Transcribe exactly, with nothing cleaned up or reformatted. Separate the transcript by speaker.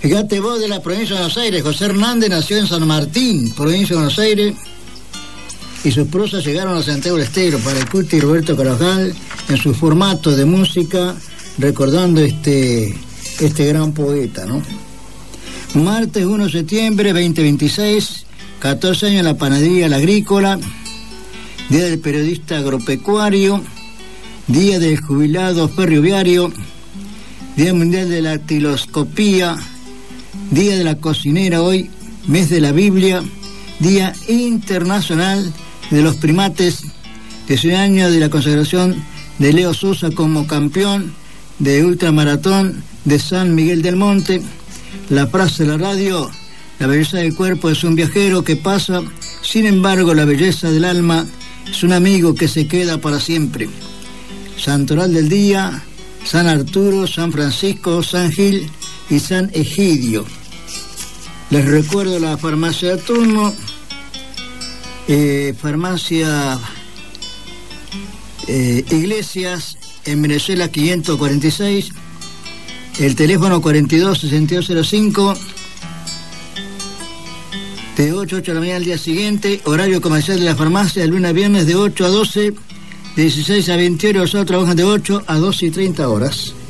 Speaker 1: Fíjate vos, de la provincia de Buenos Aires. José Hernández nació en San Martín, provincia de Buenos Aires, y sus prosas llegaron a Santiago del Estero para el Cuti Roberto Carvajal en su formato de música, recordando este, este gran poeta, ¿no? Martes uno de septiembre veinte veintiséis, catorce años en la panadería La Agrícola, Día del Periodista Agropecuario, Día del Jubilado Ferroviario, Día Mundial de la Dactiloscopía, Día de la Cocinera hoy, Mes de la Biblia, Día Internacional de los Primates, diecinueve años de la consagración de Leo Sosa como campeón de ultramaratón de San Miguel del Monte. La frase de la radio: la belleza del cuerpo es un viajero que pasa, sin embargo la belleza del alma es un amigo que se queda para siempre. Santoral del día: San Arturo, San Francisco, San Gil y San Egidio. Les recuerdo la farmacia de turno, eh, farmacia eh, Iglesias, en Venezuela quinientos cuarenta y seis, el teléfono cuarenta y dos sesenta y dos cero cinco, de ocho a ocho de la mañana al día siguiente. Horario comercial de la farmacia de lunes a viernes de ocho a doce, de dieciséis a veinte horas. Los sábados trabajan de ocho a doce y treinta horas.